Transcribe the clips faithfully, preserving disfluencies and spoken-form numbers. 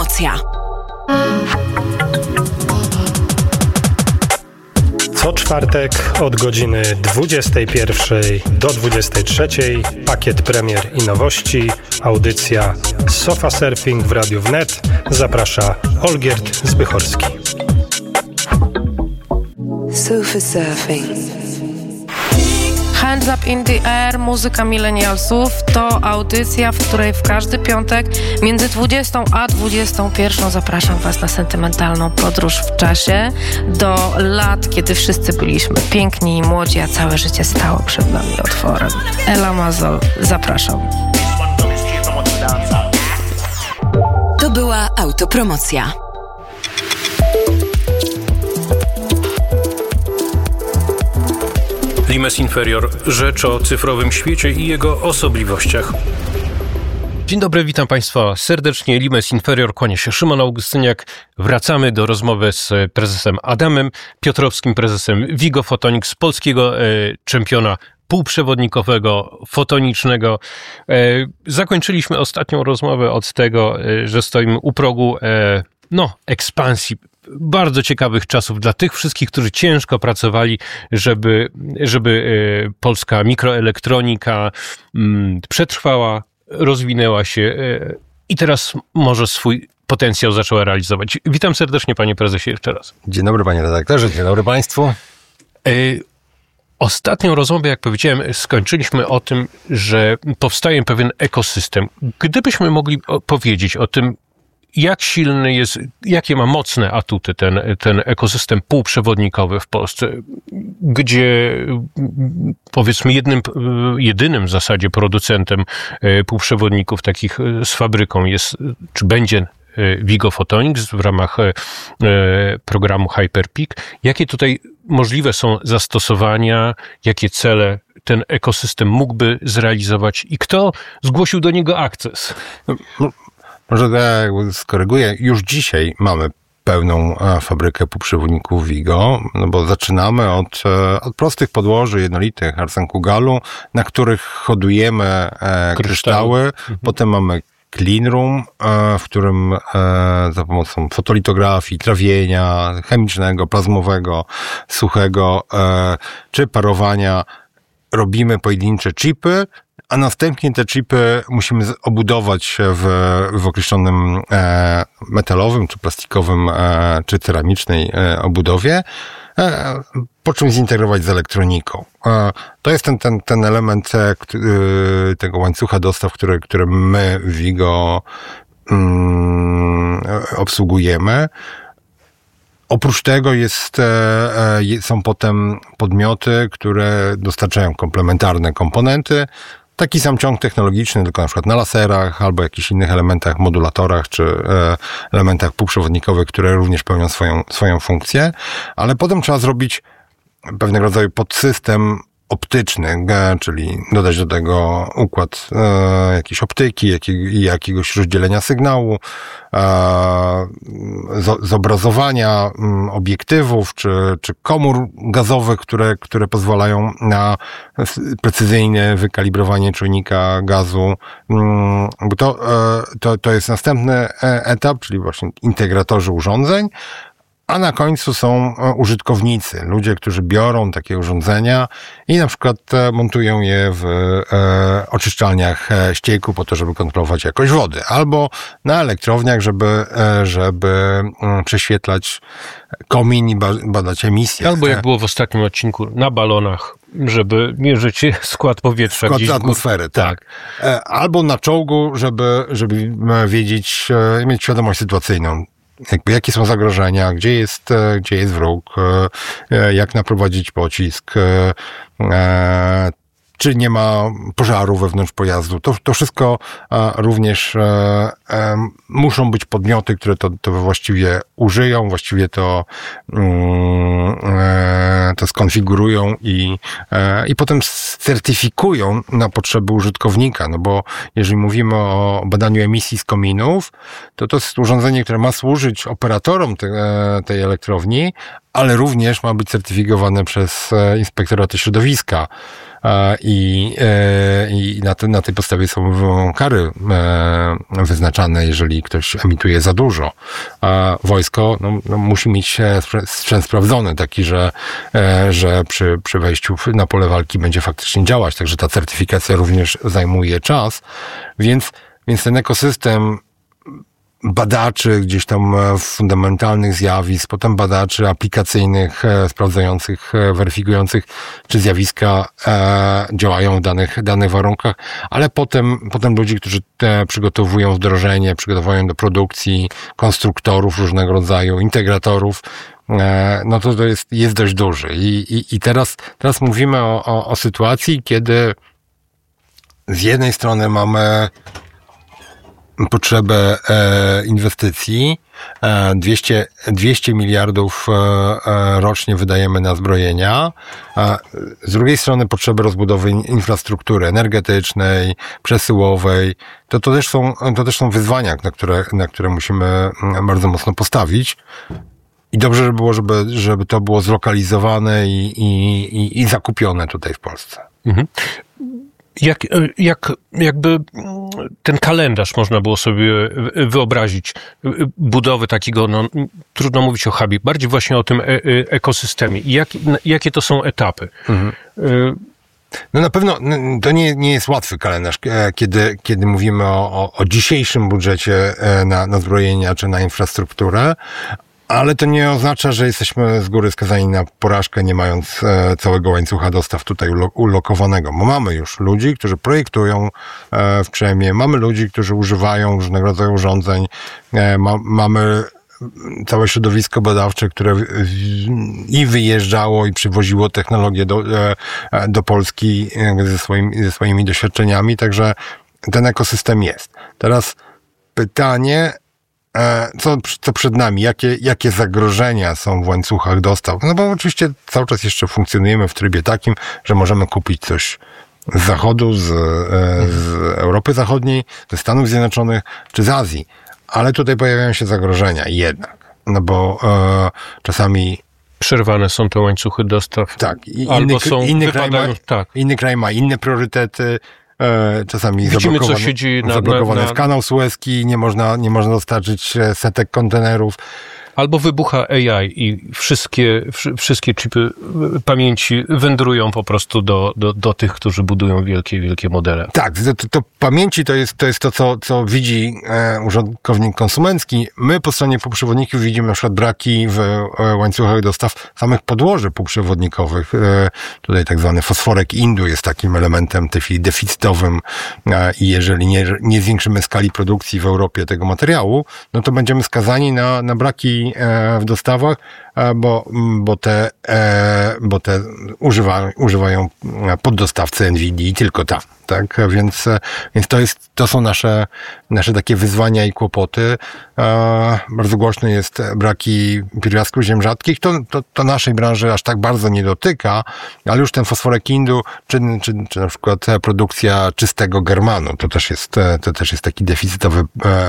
Autopromocja. Co czwartek od godziny dwudziestej pierwszej do dwudziestej trzeciej pakiet premier i nowości, audycja Sofa Surfing w Radiu Wnet. Zaprasza Olgierd Zbychorski. Sofa Surfing. Hands Up in the Air, muzyka millennialsów to audycja, w której w każdy piątek między dwudziestą a dwudziestą pierwszą zapraszam Was na sentymentalną podróż w czasie do lat, kiedy wszyscy byliśmy piękni i młodzi, a całe życie stało przed nami otworem. Ela Mazol, zapraszam. To była autopromocja. Limes Inferior. Rzecz o cyfrowym świecie i jego osobliwościach. Dzień dobry, witam Państwa serdecznie. Limes Inferior, kłania się Szymon Augustyniak. Wracamy do rozmowy z prezesem Adamem Piotrowskim, prezesem Vigo Photonics, polskiego e, czempiona półprzewodnikowego, fotonicznego. E, zakończyliśmy ostatnią rozmowę od tego, e, że stoimy u progu e, no, ekspansji. Bardzo ciekawych czasów dla tych wszystkich, którzy ciężko pracowali, żeby, żeby polska mikroelektronika przetrwała, rozwinęła się i teraz może swój potencjał zaczęła realizować. Witam serdecznie, panie prezesie, jeszcze raz. Dzień dobry, panie redaktorze, dzień dobry państwu. Ostatnią rozmowę, jak powiedziałem, skończyliśmy o tym, że powstaje pewien ekosystem. Gdybyśmy mogli powiedzieć o tym, jak silny jest, jakie ma mocne atuty ten, ten ekosystem półprzewodnikowy w Polsce, gdzie powiedzmy jednym, jedynym w zasadzie producentem półprzewodników takich z fabryką jest, czy będzie Vigo Photonics w ramach programu Hyperpeak. Jakie tutaj możliwe są zastosowania, jakie cele ten ekosystem mógłby zrealizować i kto zgłosił do niego akces? No. Może ja skoryguję, już dzisiaj mamy pełną fabrykę półprzewodników Vigo, no bo zaczynamy od, od prostych podłoży jednolitych arsenkugalu, na których hodujemy kryształy, kryształy. Mhm. Potem mamy clean room, w którym za pomocą fotolitografii, trawienia chemicznego, plazmowego, suchego czy parowania robimy pojedyncze chipy, a następnie te chipy musimy obudować w, w określonym e, metalowym, czy plastikowym, e, czy ceramicznej e, obudowie, e, po czym zintegrować z elektroniką. E, to jest ten, ten, ten element e, k, e, tego łańcucha dostaw, który, który my w Vigo mm, obsługujemy. Oprócz tego jest, są potem podmioty, które dostarczają komplementarne komponenty. Taki sam ciąg technologiczny, tylko na przykład na laserach albo jakichś innych elementach, modulatorach czy elementach półprzewodnikowych, które również pełnią swoją, swoją funkcję. Ale potem trzeba zrobić pewnego rodzaju podsystem optyczny, czyli dodać do tego układ e, jakiejś optyki, jakiej, jakiegoś rozdzielenia sygnału, e, z, zobrazowania m, obiektywów czy, czy komór gazowych, które, które pozwalają na precyzyjne wykalibrowanie czujnika gazu. M, bo to, e, to, to jest następny etap, czyli właśnie integratorzy urządzeń. A na końcu są użytkownicy, ludzie, którzy biorą takie urządzenia i na przykład montują je w e, oczyszczalniach ścieku po to, żeby kontrolować jakość wody, albo na elektrowniach, żeby, żeby prześwietlać komin i badać emisję. Albo jak było w ostatnim odcinku, na balonach, żeby mierzyć skład powietrza. Skład atmosfery, tak. tak. Albo na czołgu, żeby, żeby wiedzieć, mieć świadomość sytuacyjną. Jakby jakie są zagrożenia, gdzie jest, gdzie jest wróg, jak naprowadzić pocisk, czy nie ma pożaru wewnątrz pojazdu. To, to wszystko również muszą być podmioty, które to, to właściwie użyją, właściwie to, to skonfigurują i, i potem certyfikują na potrzeby użytkownika. No bo jeżeli mówimy o badaniu emisji z kominów, to to jest urządzenie, które ma służyć operatorom te, tej elektrowni, ale również ma być certyfikowane przez inspektoraty środowiska. I, i na, te, na tej podstawie są kary wyznaczane zakazane, jeżeli ktoś emituje za dużo. A wojsko no, no, musi mieć sprzęt sprawdzony, taki, że, że przy, przy wejściu na pole walki będzie faktycznie działać. Także ta certyfikacja również zajmuje czas. Więc, więc ten ekosystem badaczy gdzieś tam fundamentalnych zjawisk, potem badaczy aplikacyjnych, sprawdzających, weryfikujących, czy zjawiska e, działają w danych, danych warunkach, ale potem, potem ludzi, którzy te przygotowują wdrożenie, przygotowują do produkcji, konstruktorów różnego rodzaju, integratorów, e, no to to jest, jest dość duży. I, i, i teraz, teraz mówimy o, o, o sytuacji, kiedy z jednej strony mamy potrzebę e, inwestycji. E, dwieście, dwieście miliardów e, rocznie wydajemy na zbrojenia. A z drugiej strony potrzeby rozbudowy infrastruktury energetycznej, przesyłowej. To, to, też są, to też są wyzwania, na które, na które musimy bardzo mocno postawić. I dobrze by było, żeby, żeby to było zlokalizowane i, i, i zakupione tutaj w Polsce. Mhm. Jak, jak, jakby ten kalendarz można było sobie wyobrazić, budowy takiego, no trudno mówić o hubie, bardziej właśnie o tym e- ekosystemie. I jak, jakie to są etapy? Mhm. No na pewno to nie, nie jest łatwy kalendarz, kiedy, kiedy mówimy o, o, o dzisiejszym budżecie na, na zbrojenia czy na infrastrukturę. Ale to nie oznacza, że jesteśmy z góry skazani na porażkę, nie mając e, całego łańcucha dostaw tutaj ulo- ulokowanego. Bo mamy już ludzi, którzy projektują e, w Przemie, mamy ludzi, którzy używają różnego rodzaju urządzeń, e, ma, mamy całe środowisko badawcze, które w, i wyjeżdżało i przywoziło technologię do, e, do Polski e, ze, swoimi, ze swoimi doświadczeniami, także ten ekosystem jest. Teraz pytanie, Co, co przed nami? Jakie, jakie zagrożenia są w łańcuchach dostaw? No bo oczywiście cały czas jeszcze funkcjonujemy w trybie takim, że możemy kupić coś z Zachodu, z, z Europy Zachodniej, ze Stanów Zjednoczonych czy z Azji. Ale tutaj pojawiają się zagrożenia jednak. No bo e, czasami przerwane są te łańcuchy dostaw. Tak. I albo inny, są inny, kraj ma, tak. inny kraj ma inne priorytety. Czasami Widzimy, zablokowane, co się dzieje na, zablokowane na, na... w kanał Suezki, nie można, nie można dostarczyć setek kontenerów. Albo wybucha A I i wszystkie, wszystkie chipy pamięci wędrują po prostu do, do, do tych, którzy budują wielkie, wielkie modele. Tak, to, to pamięci to jest to, jest to co, co widzi e, użytkownik konsumencki. My po stronie półprzewodników widzimy na przykład braki w e, łańcuchach dostaw samych podłoży półprzewodnikowych. E, tutaj tak zwany fosforek indu jest takim elementem deficytowym e, i jeżeli nie, nie zwiększymy skali produkcji w Europie tego materiału, no to będziemy skazani na, na braki w dostawach, bo, bo te, bo te używa, używają poddostawcy Nvidia i tylko tam, tak? Więc, więc to jest, to są nasze, nasze takie wyzwania i kłopoty. Bardzo głośny jest braki pierwiastków ziem rzadkich. To, to, to naszej branży aż tak bardzo nie dotyka, ale już ten fosforek indu, czy, czy, czy na przykład produkcja czystego germanu, to też jest, to też jest taki deficytowy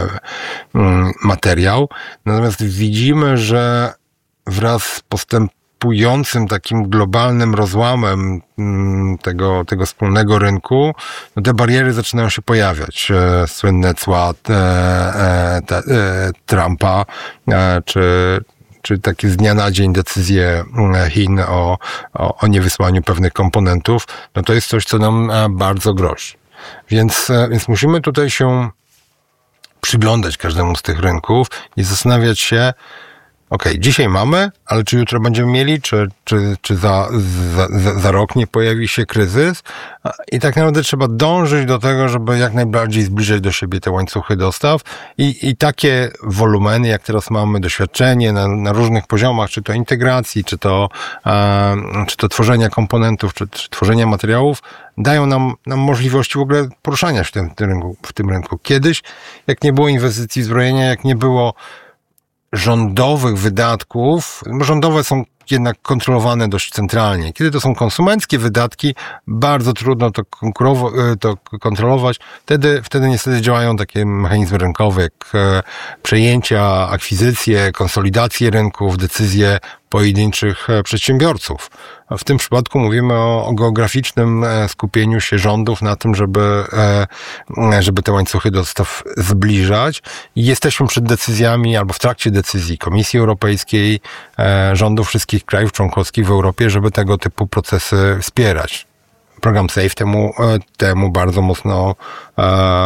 materiał. Natomiast widzimy, że wraz z postępującym takim globalnym rozłamem tego, tego wspólnego rynku, no te bariery zaczynają się pojawiać. Słynne cła te, te, te, Trumpa, czy, czy takie z dnia na dzień decyzje Chin o, o, o niewysłaniu pewnych komponentów, no to jest coś, co nam bardzo grozi. Więc, więc musimy tutaj się przyglądać każdemu z tych rynków i zastanawiać się, okej, okay, dzisiaj mamy, ale czy jutro będziemy mieli, czy, czy, czy za, za, za rok nie pojawi się kryzys? I tak naprawdę trzeba dążyć do tego, żeby jak najbardziej zbliżyć do siebie te łańcuchy dostaw i, i takie wolumeny, jak teraz mamy, doświadczenie na, na różnych poziomach, czy to integracji, czy to, e, czy to tworzenia komponentów, czy, czy tworzenia materiałów, dają nam, nam możliwości w ogóle poruszania się w tym, w tym rynku, w tym rynku. Kiedyś, jak nie było inwestycji w zbrojenia, jak nie było rządowych wydatków, rządowe są jednak kontrolowane dość centralnie. Kiedy to są konsumenckie wydatki, bardzo trudno to, to kontrolować. Wtedy, wtedy niestety działają takie mechanizmy rynkowe, jak przejęcia, akwizycje, konsolidacje rynków, decyzje pojedynczych przedsiębiorców. W tym przypadku mówimy o, o geograficznym skupieniu się rządów na tym, żeby, żeby te łańcuchy dostaw zbliżać. I jesteśmy przed decyzjami albo w trakcie decyzji Komisji Europejskiej, rządów wszystkich krajów członkowskich w Europie, żeby tego typu procesy wspierać. Program SAFE temu, temu bardzo mocno e,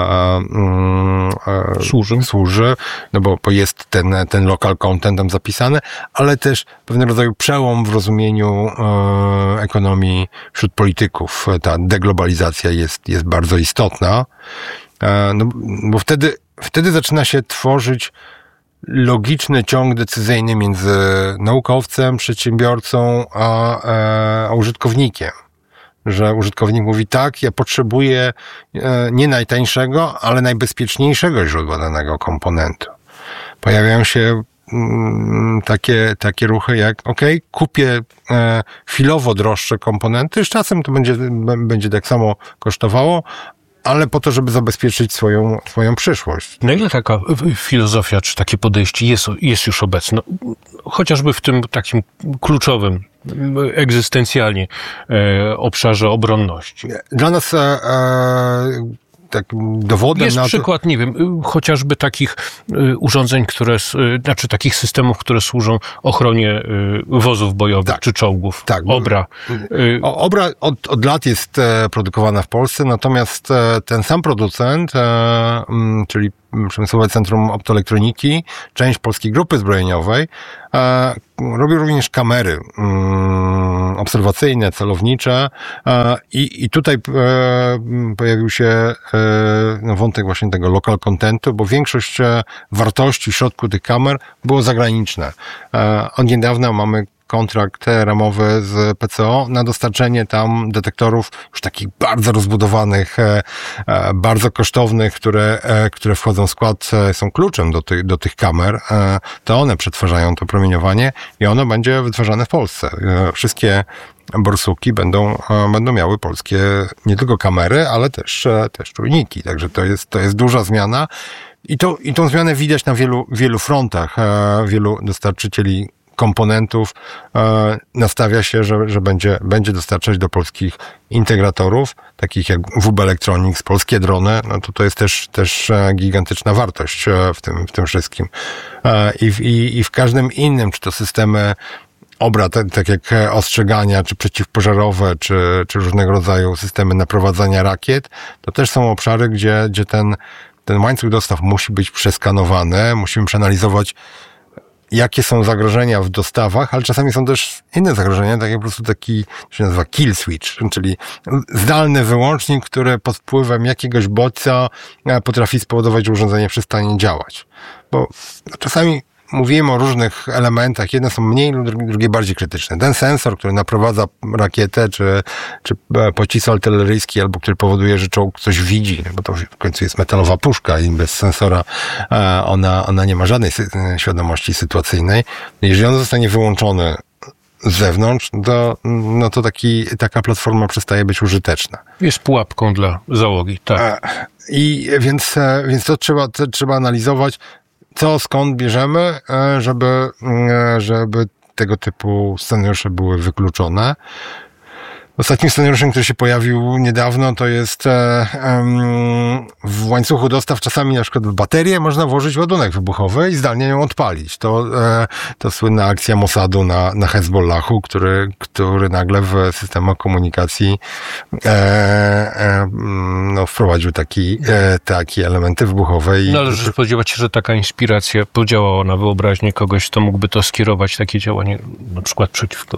e, służy, służy no bo, bo jest ten, ten local content tam zapisany, ale też pewnego rodzaju przełom w rozumieniu e, ekonomii wśród polityków. Ta deglobalizacja jest, jest bardzo istotna, e, no, bo wtedy, wtedy zaczyna się tworzyć logiczny ciąg decyzyjny między naukowcem, przedsiębiorcą, a, a użytkownikiem. Że użytkownik mówi tak, ja potrzebuję nie najtańszego, ale najbezpieczniejszego źródła danego komponentu. Pojawiają się takie, takie ruchy jak, ok, kupię chwilowo droższe komponenty, z czasem to będzie, będzie tak samo kosztowało, ale po to, żeby zabezpieczyć swoją, swoją przyszłość. Na ile taka filozofia, czy takie podejście jest, jest już obecne? Chociażby w tym takim kluczowym, egzystencjalnie e, obszarze obronności. Dla nas e, e, tak dowodem jest na to... przykład, nie wiem, chociażby takich y, urządzeń, które, y, znaczy takich systemów, które służą ochronie y, wozów bojowych, tak, czy czołgów. Tak. Obra. Y, Obra od, od lat jest e, produkowana w Polsce, natomiast e, ten sam producent, e, m, czyli Przemysłowe Centrum Optoelektroniki, część Polskiej Grupy Zbrojeniowej, e, robi również kamery mm, obserwacyjne, celownicze e, i, i tutaj e, pojawił się e, no, wątek właśnie tego local contentu, bo większość e, wartości w środku tych kamer było zagraniczne. E, od niedawna mamy kontrakt ramowy z P C O na dostarczenie tam detektorów już takich bardzo rozbudowanych, bardzo kosztownych, które, które wchodzą w skład, są kluczem do tych, do tych kamer. To one przetwarzają to promieniowanie i ono będzie wytwarzane w Polsce. Wszystkie borsuki będą, będą miały polskie nie tylko kamery, ale też, też czujniki. Także to jest, to jest duża zmiana. I, to, i tą zmianę widać na wielu, wielu frontach. Wielu dostarczycieli komponentów e, nastawia się, że, że będzie, będzie dostarczać do polskich integratorów, takich jak W B Electronics, polskie drony, no to to jest też, też gigantyczna wartość w tym, w tym wszystkim. E, i, w, i, I w każdym innym, czy to systemy obrad, tak jak ostrzegania, czy przeciwpożarowe, czy, czy różnego rodzaju systemy naprowadzania rakiet, to też są obszary, gdzie, gdzie ten, ten łańcuch dostaw musi być przeskanowany, musimy przeanalizować, jakie są zagrożenia w dostawach, ale czasami są też inne zagrożenia, takie po prostu taki, to się nazywa kill switch, czyli zdalny wyłącznik, który pod wpływem jakiegoś bodźca potrafi spowodować, że urządzenie przestanie działać. Bo czasami mówimy o różnych elementach, jedne są mniej lub drugie bardziej krytyczne. Ten sensor, który naprowadza rakietę, czy, czy pocisk artyleryjski, albo który powoduje, że czołg coś widzi, bo to w końcu jest metalowa puszka i bez sensora ona, ona nie ma żadnej świadomości sytuacyjnej. Jeżeli on zostanie wyłączony z zewnątrz, to, no to taki, taka platforma przestaje być użyteczna. Jest pułapką dla załogi, tak. I więc, więc to trzeba, to trzeba analizować, co skąd bierzemy, żeby, żeby tego typu scenariusze były wykluczone. Ostatnim scenariuszem, który się pojawił niedawno, to jest um, w łańcuchu dostaw czasami na przykład w baterię można włożyć ładunek wybuchowy i zdalnie ją odpalić. To, e, to słynna akcja Mossadu na, na Hezbollahu, który, który nagle w systemach komunikacji e, e, no, wprowadził taki, e, takie elementy wybuchowe. I należy spodziewać się, że taka inspiracja podziałała na wyobraźnię kogoś, kto mógłby to skierować, takie działanie na przykład przeciwko